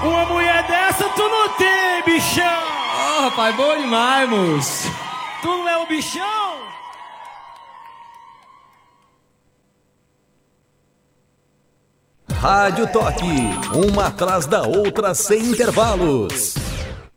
Uma mulher dessa tu não tem, bichão. Ó, rapaz, bom demais, moço. Tu não é o bichão? Rádio Toque, uma atrás da outra sem intervalos.